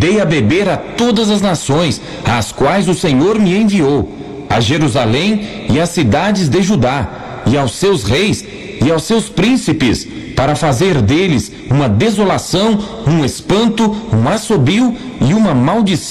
dei a beber a todas as nações, às quais o Senhor me enviou, a Jerusalém e às cidades de Judá, e aos seus reis e aos seus príncipes, para fazer deles uma desolação, um espanto, um assobio e uma maldição